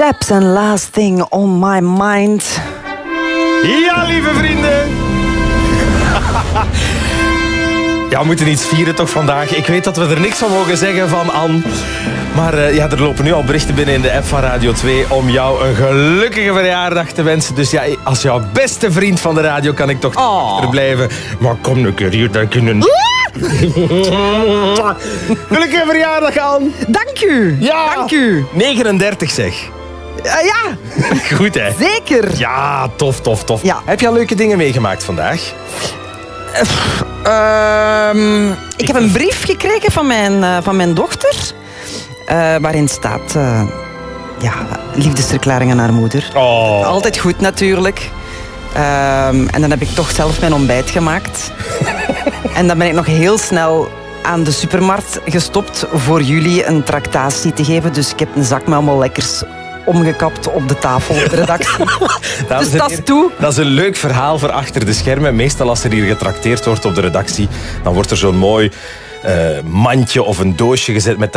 Steps and Last Thing on My Mind. Ja, lieve vrienden. Ja, we moeten iets vieren toch vandaag. Ik weet dat we er niks van mogen zeggen van Anne. Maar er lopen nu al berichten binnen in de app van Radio 2 om jou een gelukkige verjaardag te wensen. Dus ja, als jouw beste vriend van de radio kan ik toch achterblijven. Maar kom een keer hier, dan kunnen... Gelukkige verjaardag, Anne. Dank u. Ja. Dank u. 39 zeg. Ja. Goed, hè? Zeker. Ja, tof. Ja. Heb je al leuke dingen meegemaakt vandaag? Ik heb een brief gekregen van mijn dochter. Waarin staat... liefdesverklaring aan haar moeder. Oh. Altijd goed, natuurlijk. En dan heb ik toch zelf mijn ontbijt gemaakt. En dan ben ik nog heel snel aan de supermarkt gestopt voor jullie een tractatie te geven. Dus ik heb een zak met allemaal lekkers omgekapt op de tafel op de redactie. Dus dat is toe. Dat is een leuk verhaal voor achter de schermen. Meestal als er hier getrakteerd wordt op de redactie, dan wordt er zo'n mooi mandje of een doosje gezet met